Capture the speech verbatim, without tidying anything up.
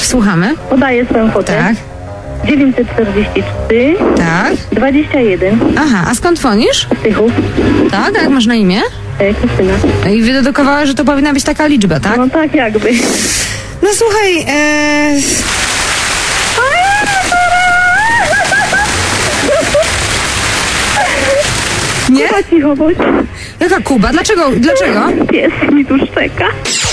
słuchamy. Podaję swoją kwotę. Tak, dziewięćset czterdzieści trzy, tak. dwadzieścia jeden. Aha, a skąd dzwonisz? Tychów. Tak, a jak masz na imię? E, Krystyna. I wydedukowała, że to powinna być taka liczba, tak? No tak jakby. No słuchaj, e... nie? Cicho bądź. Jaka Kuba? Dlaczego? Dlaczego? Pies mi tu szczeka.